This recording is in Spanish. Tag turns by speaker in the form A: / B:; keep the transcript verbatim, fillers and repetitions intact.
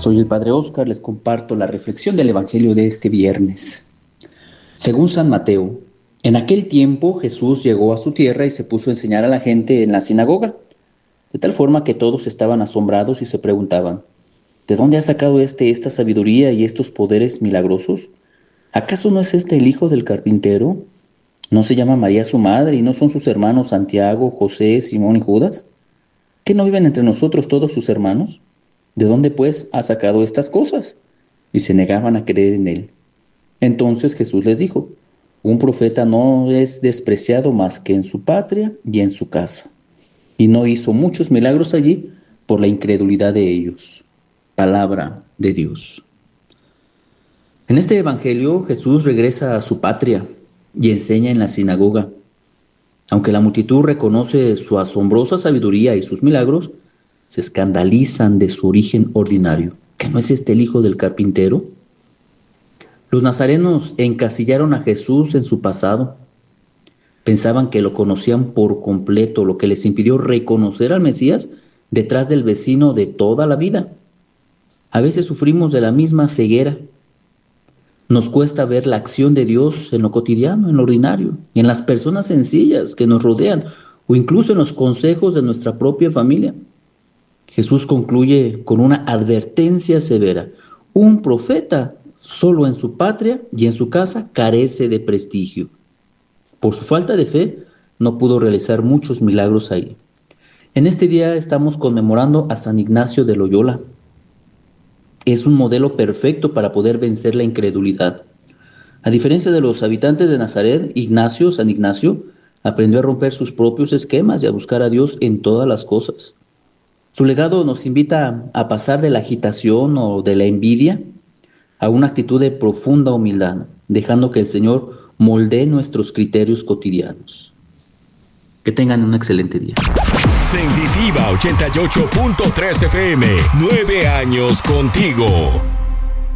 A: Soy el Padre Óscar, les comparto la reflexión del Evangelio de este viernes. Según San Mateo, en aquel tiempo Jesús llegó a su tierra y se puso a enseñar a la gente en la sinagoga, de tal forma que todos estaban asombrados y se preguntaban, ¿de dónde ha sacado éste esta sabiduría y estos poderes milagrosos? ¿Acaso no es este el hijo del carpintero? ¿No se llama María su madre y no son sus hermanos Santiago, José, Simón y Judas? ¿Qué no viven entre nosotros todos sus hermanos? ¿De dónde, pues, ha sacado estas cosas? Y se negaban a creer en él. Entonces Jesús les dijo, un profeta no es despreciado más que en su patria y en su casa. Y no hizo muchos milagros allí por la incredulidad de ellos. Palabra de Dios. En este evangelio Jesús regresa a su patria y enseña en la sinagoga. Aunque la multitud reconoce su asombrosa sabiduría y sus milagros, se escandalizan de su origen ordinario. ¿Que no es este el hijo del carpintero? Los nazarenos encasillaron a Jesús en su pasado. Pensaban que lo conocían por completo, lo que les impidió reconocer al Mesías detrás del vecino de toda la vida. A veces sufrimos de la misma ceguera. Nos cuesta ver la acción de Dios en lo cotidiano, en lo ordinario, y en las personas sencillas que nos rodean, o incluso en los consejos de nuestra propia familia. Jesús concluye con una advertencia severa. Un profeta solo en su patria y en su casa carece de prestigio. Por su falta de fe, no pudo realizar muchos milagros ahí. En este día estamos conmemorando a San Ignacio de Loyola. Es un modelo perfecto para poder vencer la incredulidad. A diferencia de los habitantes de Nazaret, Ignacio, San Ignacio, aprendió a romper sus propios esquemas y a buscar a Dios en todas las cosas. Su legado nos invita a pasar de la agitación o de la envidia a una actitud de profunda humildad, dejando que el Señor moldee nuestros criterios cotidianos. Que tengan un excelente día.
B: Sensitiva ochenta y ocho punto tres F M, nueve años contigo.